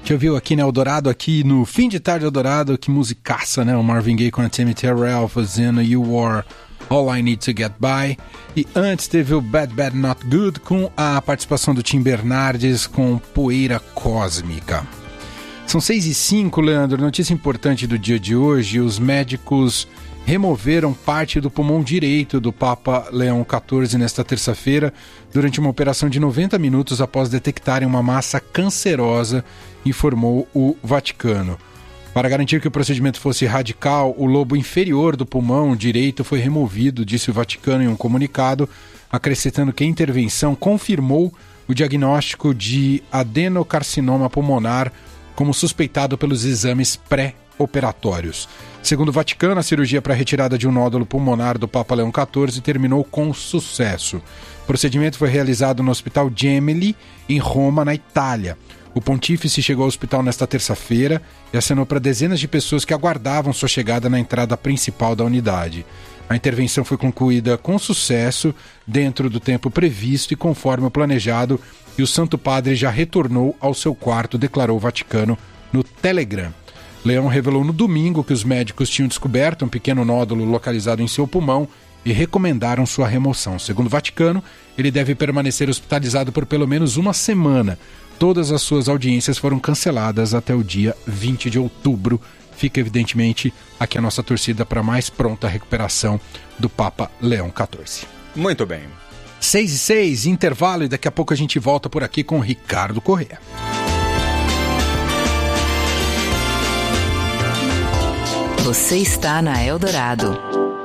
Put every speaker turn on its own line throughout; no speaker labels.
Te ouviu aqui, né, Eldorado, aqui no Fim de Tarde Eldorado, que musicaça, né, o Marvin Gaye com a Tammy Terrell fazendo You Are All I Need to Get By. E antes teve o Bad Bad Not Good com a participação do Tim Bernardes com Poeira Cósmica. São 6h05, Leandro, notícia importante do dia de hoje: os médicos removeram parte do pulmão direito do Papa Leão XIV nesta terça-feira durante uma operação de 90 minutos após detectarem uma massa cancerosa, informou o Vaticano. Para garantir que o procedimento fosse radical, o lobo inferior do pulmão direito foi removido, disse o Vaticano em um comunicado, acrescentando que a intervenção confirmou o diagnóstico de adenocarcinoma pulmonar como suspeitado pelos exames pré-operatórios. Segundo o Vaticano, a cirurgia para a retirada de um nódulo pulmonar do Papa Leão XIV terminou com sucesso. O procedimento foi realizado no Hospital Gemelli, em Roma, na Itália. O pontífice chegou ao hospital nesta terça-feira e acenou para dezenas de pessoas que aguardavam sua chegada na entrada principal da unidade. A intervenção foi concluída com sucesso, dentro do tempo previsto e conforme o planejado, e o Santo Padre já retornou ao seu quarto, declarou o Vaticano no Telegram. Leão revelou no domingo que os médicos tinham descoberto um pequeno nódulo localizado em seu pulmão e recomendaram sua remoção. Segundo o Vaticano, ele deve permanecer hospitalizado por pelo menos uma semana. Todas as suas audiências foram canceladas até o dia 20 de outubro. Fica, evidentemente, aqui a nossa torcida para a mais pronta recuperação do Papa Leão XIV.
Muito bem.
6h06, intervalo, e daqui a pouco a gente volta por aqui com Ricardo Corrêa.
Você está na Eldorado.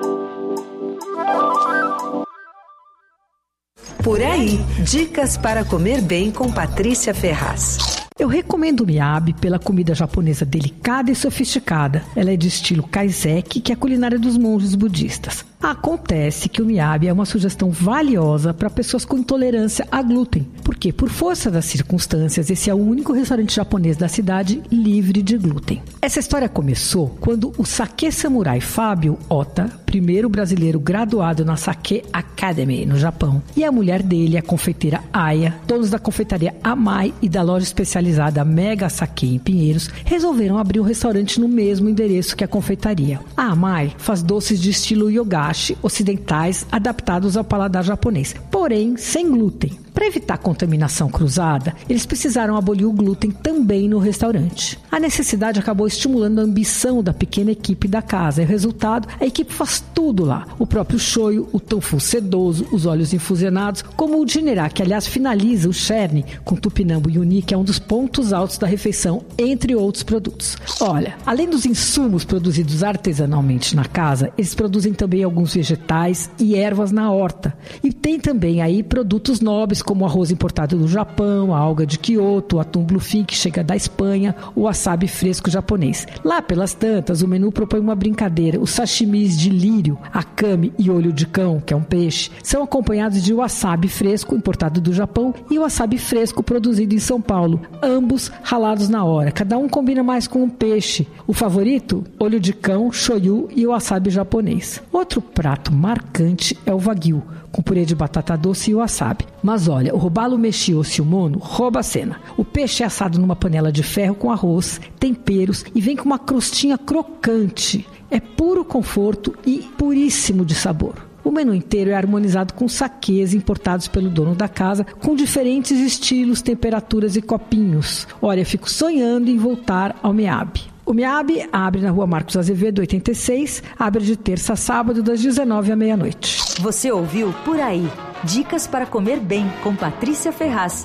Por aí, dicas para comer bem com Patrícia Ferraz.
Eu recomendo o miabi pela comida japonesa delicada e sofisticada. Ela é de estilo kaiseki, que é a culinária dos monges budistas. Acontece que o miabi é uma sugestão valiosa para pessoas com intolerância a glúten. Porque, por força das circunstâncias, esse é o único restaurante japonês da cidade livre de glúten. Essa história começou quando o sake samurai Fábio Ota, primeiro brasileiro graduado na Sake Academy, no Japão, e a mulher dele, a confeiteira Aya, donos da confeitaria Amai e da loja especializada Mega Sake em Pinheiros, resolveram abrir um restaurante no mesmo endereço que a confeitaria. A Amai faz doces de estilo yogashi ocidentais adaptados ao paladar japonês, porém sem glúten. Para evitar contaminação cruzada, eles precisaram abolir o glúten também no restaurante. A necessidade acabou estimulando a ambição da pequena equipe da casa. E o resultado, a equipe faz tudo lá. O próprio shoyu, o tofu sedoso, os óleos infusionados, como o jinerá, que aliás finaliza o cherne com tupinambo e uni, que é um dos pontos altos da refeição, entre outros produtos. Olha, além dos insumos produzidos artesanalmente na casa, eles produzem também alguns vegetais e ervas na horta. E tem também aí produtos nobres, como o arroz importado do Japão, a alga de Kyoto, o atum bluefin que chega da Espanha, o wasabi fresco japonês. Lá pelas tantas, o menu propõe uma brincadeira. Os sashimis de lírio, akame e olho de cão, que é um peixe, são acompanhados de wasabi fresco importado do Japão e wasabi fresco produzido em São Paulo, ambos ralados na hora. Cada um combina mais com um peixe. O favorito? Olho de cão, shoyu e wasabi japonês. Outro prato marcante é o wagyu, com purê de batata doce e wasabi. Mas olha, o robalo meshi ou silmono rouba a cena. O peixe é assado numa panela de ferro com arroz, temperos e vem com uma crostinha crocante. É puro conforto e puríssimo de sabor. O menu inteiro é harmonizado com saquês importados pelo dono da casa, com diferentes estilos, temperaturas e copinhos. Olha, eu fico sonhando em voltar ao miabi. O miabi abre na Rua Marcos Azevedo, 86, abre de terça a sábado, das 19 à meia-noite.
Você ouviu Por Aí. Dicas para comer bem com Patrícia Ferraz.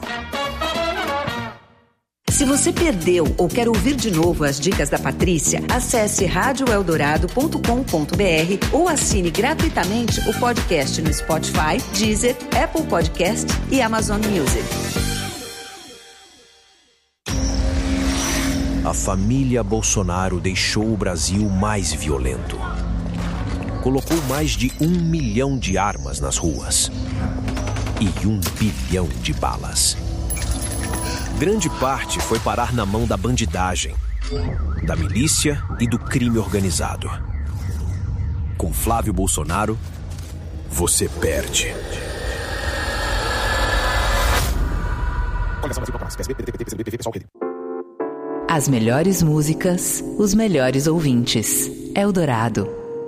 Se você perdeu ou quer ouvir de novo as dicas da Patrícia, acesse radioeldorado.com.br ou assine gratuitamente o podcast no Spotify, Deezer, Apple Podcast e Amazon Music.
A família Bolsonaro deixou o Brasil mais violento. Colocou mais de 1 milhão de armas nas ruas e 1 bilhão de balas. Grande parte foi parar na mão da bandidagem, da milícia e do crime organizado. Com Flávio Bolsonaro, você perde.
As melhores músicas, os melhores ouvintes. Eldorado.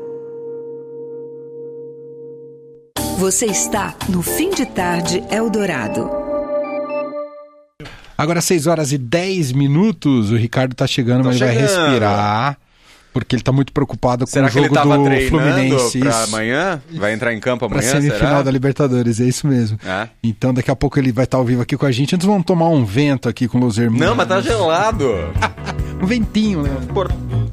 Você está no Fim de Tarde Eldorado.
Agora 6h10. O Ricardo tá chegando, mas ele vai respirar. Porque ele tá muito preocupado com o jogo do Fluminense.
Pra amanhã? Vai entrar em campo amanhã,
pra semifinal
será?
da Libertadores, é isso mesmo. É? Então daqui a pouco ele vai estar ao vivo aqui com a gente. Antes vamos tomar um vento aqui com os irmãos.
Não, mas tá gelado.
Um ventinho, né?